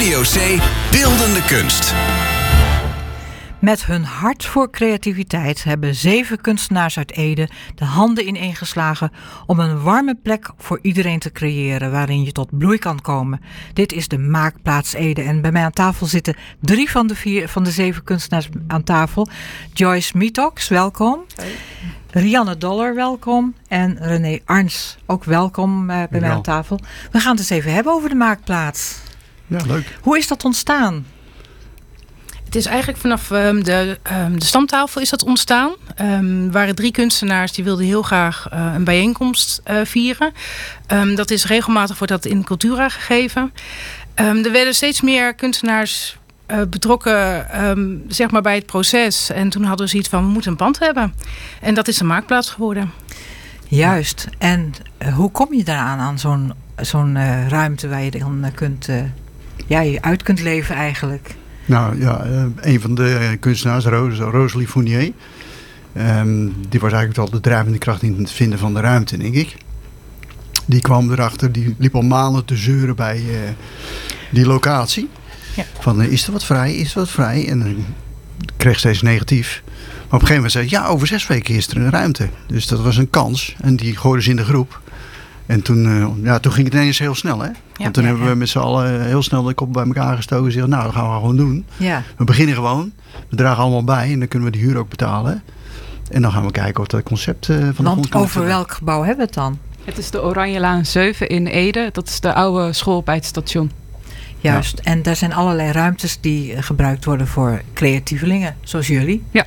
Studio C Beeldende Kunst. Met hun hart voor creativiteit hebben 7 kunstenaars uit Ede de handen ineengeslagen om een warme plek voor iedereen te creëren waarin je tot bloei kan komen. Dit is de Maakplaats Ede en bij mij aan tafel zitten 3 van de 7 kunstenaars aan tafel. Joyce Mietox, welkom. Hoi. Rianne Doller, welkom. En René Arns, ook welkom bij mij aan tafel. We gaan het eens even hebben over de Maakplaats. Ja, leuk. Hoe is dat ontstaan? Het is eigenlijk vanaf de stamtafel is dat ontstaan. Er waren 3 kunstenaars die wilden heel graag een bijeenkomst vieren. Dat is regelmatig wordt dat in Cultura gegeven. Er werden steeds meer kunstenaars betrokken zeg maar bij het proces. En toen hadden we zoiets van, we moeten een pand hebben. En dat is de Maakplaats geworden. Juist. En hoe kom je daaraan aan zo'n ruimte waar je dan je uit kunt leven eigenlijk? Nou ja, een van de kunstenaars, Rosalie Fournier, die was eigenlijk al de drijvende kracht in het vinden van de ruimte, denk ik. Die kwam erachter, die liep al maanden te zeuren bij die locatie. Ja. Van, is er wat vrij, is er wat vrij? En kreeg steeds negatief. Maar op een gegeven moment zei ja, over 6 weken is er een ruimte. Dus dat was een kans. En die gooiden ze in de groep. En toen ging het ineens heel snel, hè? Want toen hebben we met z'n allen heel snel de kop bij elkaar gestoken en gezegd, nou, dat gaan we gewoon doen. Ja. We beginnen gewoon. We dragen allemaal bij en dan kunnen we de huur ook betalen. En dan gaan we kijken of dat concept van de grond kan. Over welk gebouw hebben we het dan? Het is de Oranjelaan 7 in Ede. Dat is de oude school bij het station. Juist. Ja. En daar zijn allerlei ruimtes die gebruikt worden voor creatievelingen, zoals jullie. Ja.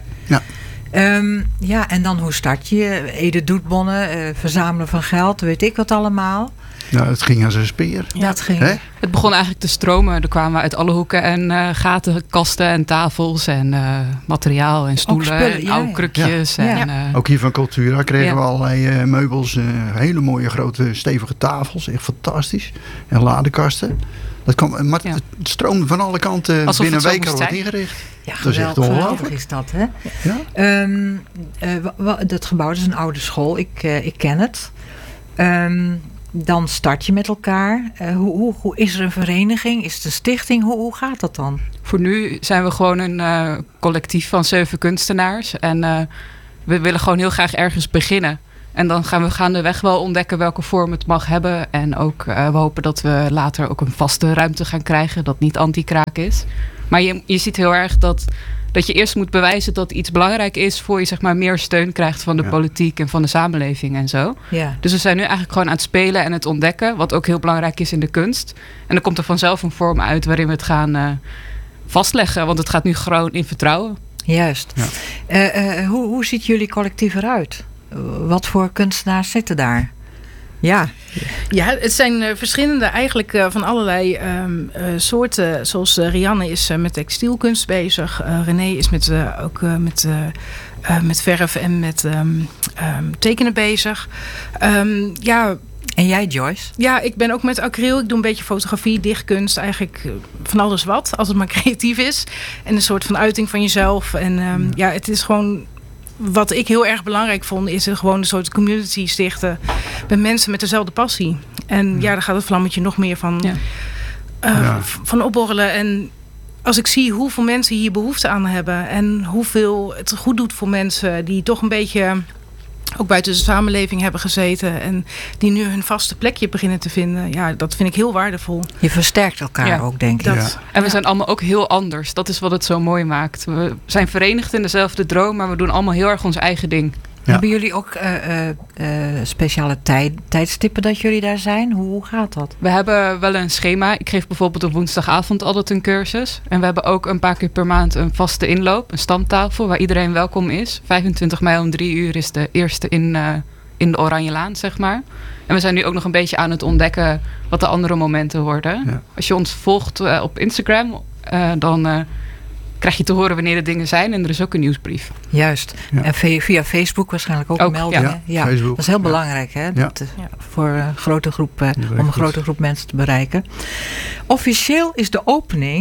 En dan hoe start je? Ede doetbonnen, verzamelen van geld, weet ik wat allemaal. Nou, het ging als een speer. Ja, het begon eigenlijk te stromen. Er kwamen uit alle hoeken en gaten, kasten en tafels en materiaal en stoelen spullen, en oude krukjes. Ja. Ook hier van Cultura kregen we allerlei meubels. Hele mooie grote stevige tafels. Echt fantastisch. En ladekasten. Maar het stroomde van alle kanten. Alsof binnen een week al wat ingericht. Ja, geweldig is dat, hè? Ja? Dat gebouw is een oude school. Ik ken het. Dan start je met elkaar. Hoe is er een vereniging? Is het een stichting? Hoe gaat dat dan? Voor nu zijn we gewoon een collectief van 7 kunstenaars. En we willen gewoon heel graag ergens beginnen. En dan gaan we gaandeweg wel ontdekken welke vorm het mag hebben. En ook we hopen dat we later ook een vaste ruimte gaan krijgen. Dat niet anti-kraak is. Maar je ziet heel erg dat je eerst moet bewijzen dat iets belangrijk is voor je zeg maar meer steun krijgt van de politiek en van de samenleving en zo. Ja. Dus we zijn nu eigenlijk gewoon aan het spelen en het ontdekken. Wat ook heel belangrijk is in de kunst. En dan komt er vanzelf een vorm uit waarin we het gaan vastleggen. Want het gaat nu gewoon in vertrouwen. Juist. Ja. Hoe ziet jullie collectief eruit? Wat voor kunstenaars zitten daar? Ja, het zijn verschillende eigenlijk van allerlei soorten. Zoals Rianne is met textielkunst bezig. René is met verf en met tekenen bezig. En jij, Joyce? Ja, ik ben ook met acryl. Ik doe een beetje fotografie, dichtkunst. Eigenlijk van alles wat, als het maar creatief is. En een soort van uiting van jezelf. En het is gewoon... Wat ik heel erg belangrijk vond, is er gewoon een soort community stichten bij mensen met dezelfde passie. En daar gaat het vlammetje nog meer van opborrelen. En als ik zie hoeveel mensen hier behoefte aan hebben en hoeveel het goed doet voor mensen die toch een beetje ook buiten de samenleving hebben gezeten en die nu hun vaste plekje beginnen te vinden. Ja, dat vind ik heel waardevol. Je versterkt elkaar ook, denk ik. En we zijn allemaal ook heel anders. Dat is wat het zo mooi maakt. We zijn verenigd in dezelfde droom, maar we doen allemaal heel erg ons eigen ding. Ja. Hebben jullie ook speciale tijdstippen dat jullie daar zijn? Hoe gaat dat? We hebben wel een schema. Ik geef bijvoorbeeld op woensdagavond altijd een cursus. En we hebben ook een paar keer per maand een vaste inloop. Een stamtafel waar iedereen welkom is. 25 mei om 3 uur is de eerste in de Oranjelaan, zeg maar. En we zijn nu ook nog een beetje aan het ontdekken wat de andere momenten worden. Ja. Als je ons volgt op Instagram, dan krijg je te horen wanneer de dingen zijn. En er is ook een nieuwsbrief. Juist. Ja. En via Facebook waarschijnlijk ook meldingen. Ja. Facebook, dat is heel belangrijk, hè? Voor een grote groep, om een grote groep mensen te bereiken. Officieel is de opening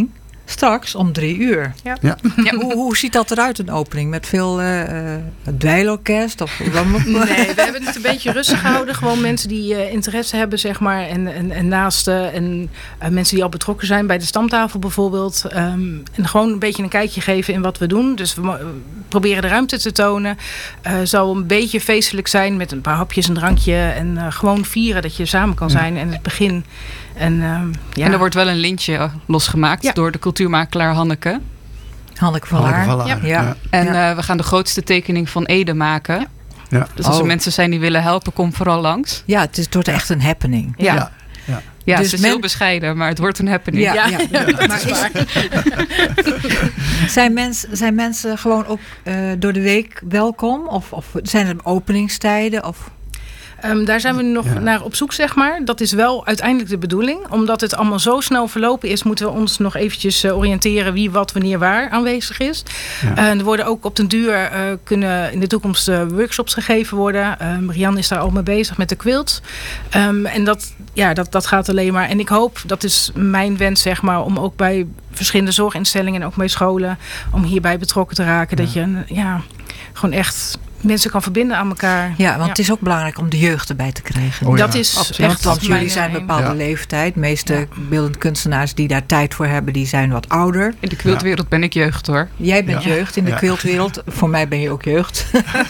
Straks om 3 uur. Ja. Ja. Hoe ziet dat eruit, een opening? Met veel dweilorkest? Nee, we hebben het een beetje rustig gehouden. Gewoon mensen die interesse hebben, zeg maar. En naasten. En mensen die al betrokken zijn bij de stamtafel bijvoorbeeld. En gewoon een beetje een kijkje geven in wat we doen. Dus we proberen de ruimte te tonen. Zal een beetje feestelijk zijn met een paar hapjes, een drankje. En gewoon vieren dat je samen kan zijn. En het begin. En er wordt wel een lintje losgemaakt door de cultuurmakelaar Hanneke. Hanneke van Laar. Ja. En we gaan de grootste tekening van Ede maken. Ja. Dus als er mensen zijn die willen helpen, kom vooral langs. Ja, het wordt echt een happening. Ja, Dus het is heel bescheiden, maar het wordt een happening. Ja. Maar Zijn mensen gewoon ook door de week welkom? Of zijn er openingstijden? Of... Daar zijn we nog naar op zoek, zeg maar. Dat is wel uiteindelijk de bedoeling. Omdat het allemaal zo snel verlopen is, moeten we ons nog eventjes oriënteren wie, wat, wanneer, waar aanwezig is. Ja. Er worden ook op den duur kunnen in de toekomst workshops gegeven worden. Rian is daar al mee bezig met de quilt. En dat gaat alleen maar. En ik hoop, dat is mijn wens, zeg maar, om ook bij verschillende zorginstellingen en ook bij scholen, om hierbij betrokken te raken. Dat je gewoon echt mensen kan verbinden aan elkaar. Ja, want het is ook belangrijk om de jeugd erbij te krijgen. Oh, dat ja. is Echt, echt want jullie mijn zijn een aim. bepaalde leeftijd. De meeste beeldend kunstenaars die daar tijd voor hebben, die zijn wat ouder. In de quiltwereld ben ik jeugd, hoor. Jij bent jeugd in de quiltwereld. Voor mij ben je ook jeugd.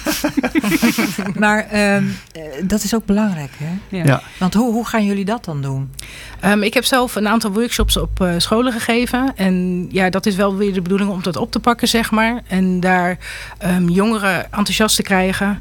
Maar dat is ook belangrijk, hè? Ja. Want hoe gaan jullie dat dan doen? Ik heb zelf een aantal workshops op scholen gegeven. En dat is wel weer de bedoeling om dat op te pakken, zeg maar. En daar jongeren enthousiast te krijgen.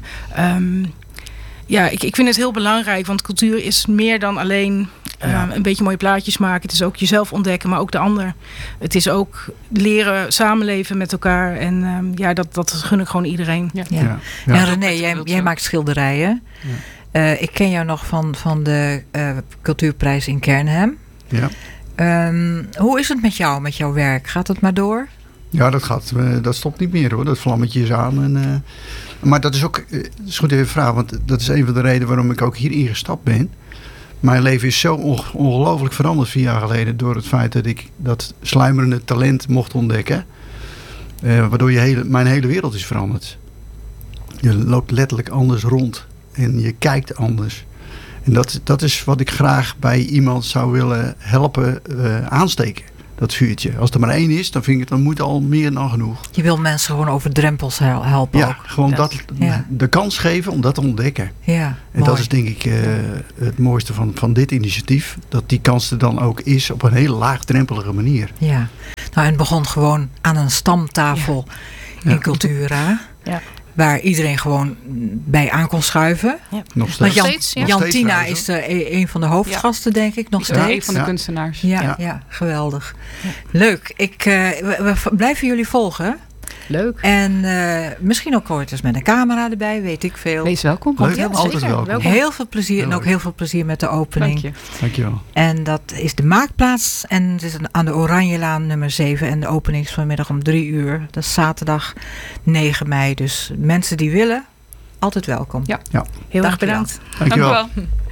Ik vind het heel belangrijk. Want cultuur is meer dan alleen een beetje mooie plaatjes maken. Het is ook jezelf ontdekken, maar ook de ander. Het is ook leren samenleven met elkaar. En dat gun ik gewoon iedereen. Ja. En René, jij maakt schilderijen. Ja. Ik ken jou nog van de cultuurprijs in Kernhem. Ja. Hoe is het met jou, met jouw werk? Gaat het maar door? Ja, dat stopt niet meer, hoor. Dat vlammetje is aan. Maar dat is ook, dat is goed even vragen, want dat is een van de redenen waarom ik ook hier ingestapt ben. Mijn leven is zo ongelooflijk veranderd 4 jaar geleden door het feit dat ik dat sluimerende talent mocht ontdekken. Waardoor mijn hele wereld is veranderd. Je loopt letterlijk anders rond en je kijkt anders. En dat is wat ik graag bij iemand zou willen helpen aansteken. Dat vuurtje. Als er maar 1 is, dan vind ik het moet al meer dan genoeg. Je wil mensen gewoon over drempels helpen ook. Gewoon de kans geven om dat te ontdekken. Ja, en mooi. dat is denk ik het mooiste van dit initiatief. Dat die kans er dan ook is op een hele laagdrempelige manier. Ja. Nou, en het begon gewoon aan een stamtafel in Cultura. Ja. Waar iedereen gewoon bij aan kon schuiven. Ja. Nog steeds. Want Jan Tina is een van de hoofdgasten, denk ik, nog steeds. Een van de kunstenaars. Ja, geweldig. Ja. Leuk. We blijven jullie volgen. Leuk. En misschien ook ooit eens met een camera erbij, weet ik veel. Wees welkom. Leuk, altijd welkom. Heel veel plezier en ook heel veel plezier met de opening. Dank je wel. En dat is de Maakplaats en het is aan de Oranjelaan nummer 7 en de opening is vanmiddag om 3 uur. Dat is zaterdag 9 mei. Dus mensen die willen, altijd welkom. Ja. Heel erg bedankt. Dank je wel. Dank u wel.